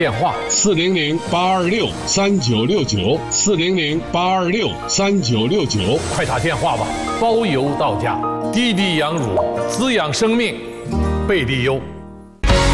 电话 400-826-3969，400-826-3969， 快打电话吧，包邮到家。滴滴羊乳滋养生命，贝蒂优。